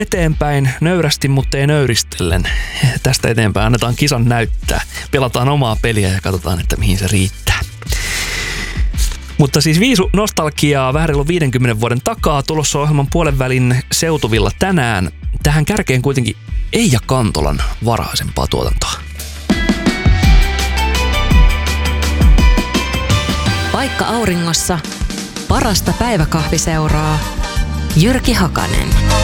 eteenpäin nöyrästi, mutta ei nöyristellen. Tästä eteenpäin annetaan kisan näyttää. Pelataan omaa peliä ja katsotaan, että mihin se riittää. Mutta siis viisu nostalgiaa vähän reilu 50 vuoden takaa tulossa ohjelman puolenvälin seutuvilla tänään. Tähän kärkeen kuitenkin Eija Kantolan varhaisempaa tuotantoa. Paikka auringossa, parasta päiväkahviseuraa. Jyrki Hakanen.